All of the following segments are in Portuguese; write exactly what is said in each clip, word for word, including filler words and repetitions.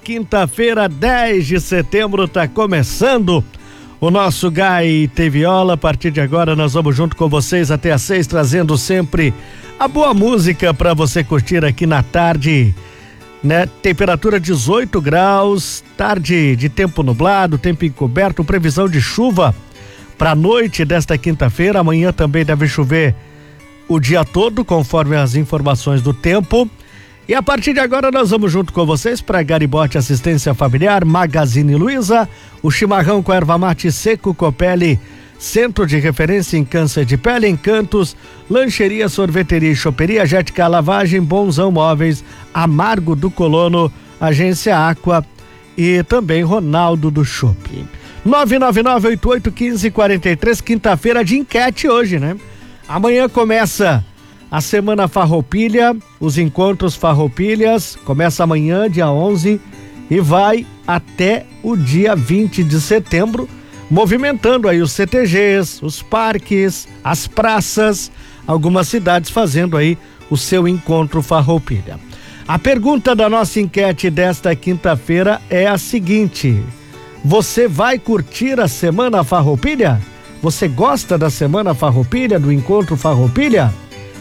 Quinta-feira, dez de setembro, tá começando o nosso Gaita e Viola. A partir de agora nós vamos junto com vocês até às seis, trazendo sempre a boa música para você curtir aqui na tarde, né? Temperatura dezoito graus, tarde de tempo nublado, tempo encoberto, previsão de chuva para a noite desta quinta-feira. Amanhã também deve chover o dia todo, conforme as informações do tempo. E a partir de agora nós vamos junto com vocês para Garibote Assistência Familiar, Magazine Luiza, o chimarrão com erva mate seco Copelli, centro de referência em câncer de pele, Encantos, lancheria, sorveteria e choperia, Jética Lavagem, Bonzão Móveis, Amargo do Colono, Agência Aqua e também Ronaldo do Chopp. nove nove nove oito oito um cinco quatro três, quinta-feira de enquete hoje, né? Amanhã começa a Semana Farroupilha, os encontros Farroupilhas, começa amanhã, dia onze, e vai até o dia vinte de setembro, movimentando aí os C T Gs, os parques, as praças, algumas cidades fazendo aí o seu encontro Farroupilha. A pergunta da nossa enquete desta quinta-feira é a seguinte: você vai curtir a Semana Farroupilha? Você gosta da Semana Farroupilha, do encontro Farroupilha?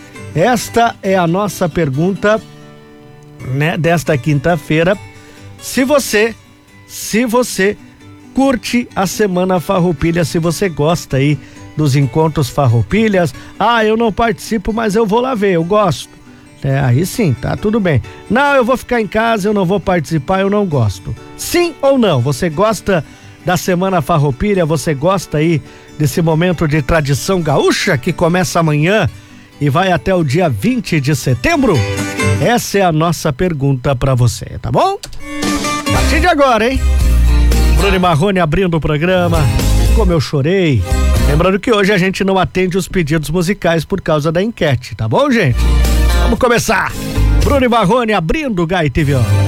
Esta é a nossa pergunta, né, desta quinta-feira. Se você, se você curte a Semana Farroupilha, se você gosta aí dos encontros Farroupilhas, ah, eu não participo, mas eu vou lá ver, eu gosto. É, aí sim, tá tudo bem. Não, eu vou ficar em casa, eu não vou participar, eu não gosto. Sim ou não? Você gosta da Semana Farroupilha? Você gosta aí desse momento de tradição gaúcha que começa amanhã e vai até o dia vinte de setembro? Essa é a nossa pergunta pra você, tá bom? A partir de agora, hein? Bruno e Marrone abrindo o programa. Como eu chorei. Lembrando que hoje a gente não atende os pedidos musicais por causa da enquete, tá bom, gente? Vamos começar. Bruno e Marrone abrindo o Gaita e Viola.